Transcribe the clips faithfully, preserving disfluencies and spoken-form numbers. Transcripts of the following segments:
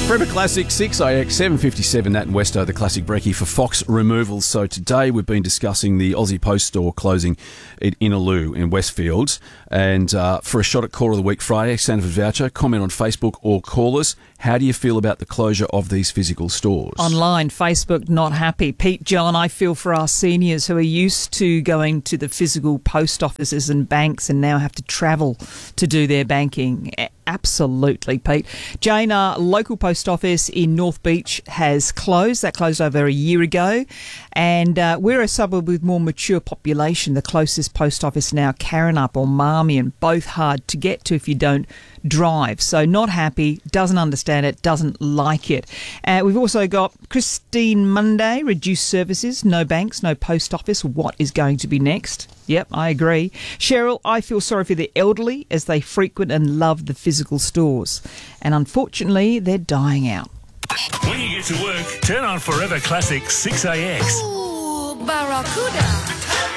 Forever Classic six A X seven fifty-seven, Nat and Westo, the classic brekkie for Fox Removals. So today we've been discussing the Aussie Post store closing at Innaloo in Westfields. And uh, for a shot at Call of the Week Friday, Sanford Voucher, comment on Facebook or call us. How do you feel about the closure of these physical stores? Online, Facebook, not happy. Pete, John, I feel for our seniors who are used to going to the physical post offices and banks and now have to travel to do their banking. Absolutely, Pete. Jane, our local post office in North Beach has closed. That closed over a year ago. And uh, we're a suburb with more mature population. The closest post office now, Karrinyup or Marmion, both hard to get to if you don't drive. So not happy, doesn't understand it, doesn't like it. Uh, we've also got Christine Monday, reduced services, no banks, no post office. What is going to be next? Yep, I agree. Cheryl, I feel sorry for the elderly as they frequent and love the physical stores. And unfortunately, they're dying out. When you get to work, turn on Forever Classic six A X. Ooh, Barracuda.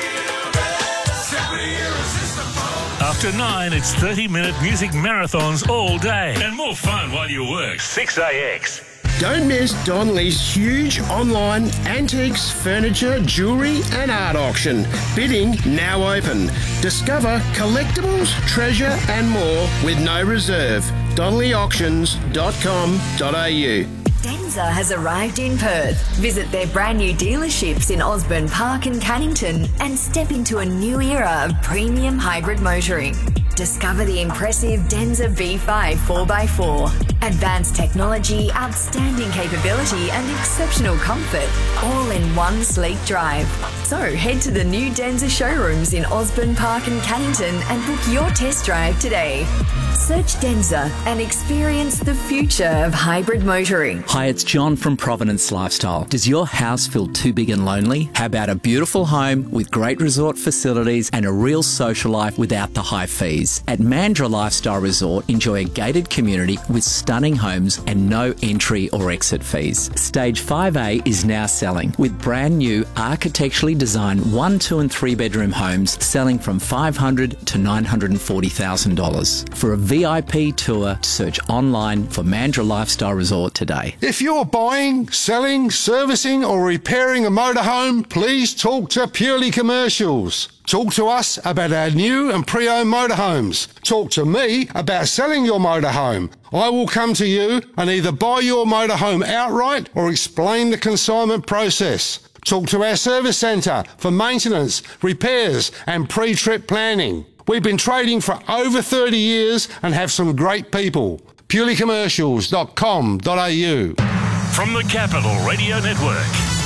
After nine, it's thirty-minute music marathons all day. And more fun while you work. six A X. Don't miss Donnelly's huge online antiques, furniture, jewellery and art auction. Bidding now open. Discover collectibles, treasure and more with no reserve. donnelly auctions dot com dot a u. Denza has arrived in Perth. Visit their brand new dealerships in Osborne Park and Cannington and step into a new era of premium hybrid motoring. Discover the impressive Denza V five four by four. Advanced technology, outstanding capability and exceptional comfort, all in one sleek drive. So head to the new Denza showrooms in Osborne Park and Cannington and book your test drive today. Search Denza and experience the future of hybrid motoring. Hi, it's John from Providence Lifestyle. Does your house feel too big and lonely? How about a beautiful home with great resort facilities and a real social life without the high fees? At Mandurah Lifestyle Resort, enjoy a gated community with stunning homes and no entry or exit fees. Stage five A is now selling with brand new architecturally designed one, two and three bedroom homes selling from five hundred thousand dollars to nine hundred forty thousand dollars. For a V I P tour, search online for Mandurah Lifestyle Resort today. If you're buying, selling, servicing or repairing a motorhome, please talk to Purely Commercials. Talk to us about our new and pre-owned motorhomes. Talk to me about selling your motorhome. I will come to you and either buy your motorhome outright or explain the consignment process. Talk to our service centre for maintenance, repairs and pre-trip planning. We've been trading for over thirty years and have some great people. purely commercials dot com dot a u. From the Capital Radio Network,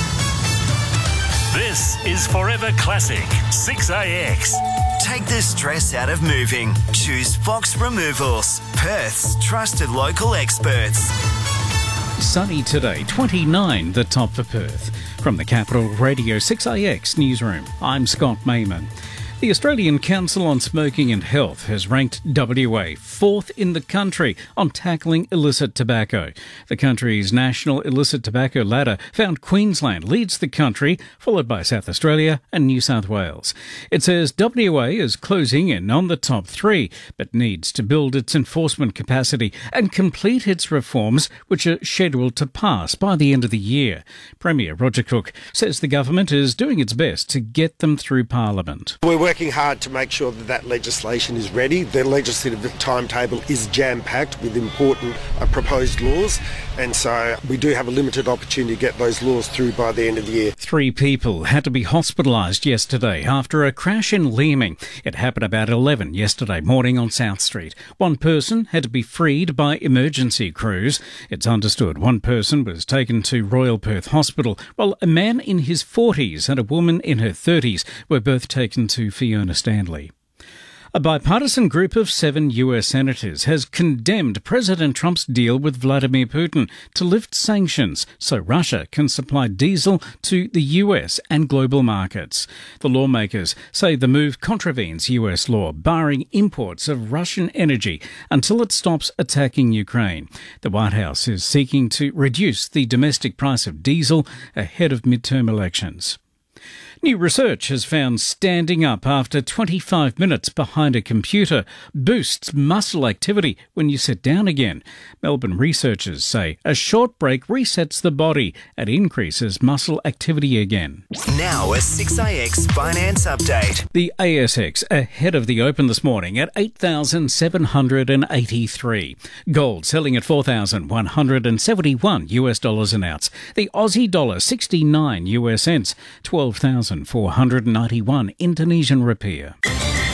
this is Forever Classic six A X. Take the stress out of moving. Choose Fox Removals, Perth's trusted local experts. Sunny today, twenty-nine, the top for Perth. From the Capital Radio six A X newsroom, I'm Scott Mayman. The Australian Council on Smoking and Health has ranked W A fourth in the country on tackling illicit tobacco. The country's national illicit tobacco ladder found Queensland leads the country, followed by South Australia and New South Wales. It says W A is closing in on the top three, but needs to build its enforcement capacity and complete its reforms, which are scheduled to pass by the end of the year. Premier Roger Cook says the government is doing its best to get them through Parliament. We're working hard to make sure that that legislation is ready. The legislative timetable is jam-packed with important uh, proposed laws, and so we do have a limited opportunity to get those laws through by the end of the year. Three people had to be hospitalised yesterday after a crash in Leeming. It happened about eleven yesterday morning on South Street. One person had to be freed by emergency crews. It's understood one person was taken to Royal Perth Hospital, while a man in his forties and a woman in her thirties were both taken to Fiona Stanley. A bipartisan group of seven U S senators has condemned President Trump's deal with Vladimir Putin to lift sanctions so Russia can supply diesel to the U S and global markets. The lawmakers say the move contravenes U S law barring imports of Russian energy until it stops attacking Ukraine. The White House is seeking to reduce the domestic price of diesel ahead of midterm elections. New research has found standing up after twenty-five minutes behind a computer boosts muscle activity when you sit down again. Melbourne researchers say a short break resets the body and increases muscle activity again. Now a six A X finance update. The A S X ahead of the open this morning at eight thousand seven hundred eighty-three. Gold selling at four thousand one hundred seventy-one US dollars an ounce. The Aussie dollar sixty-nine US cents, twelve thousand four hundred ninety-one Indonesian rupiah.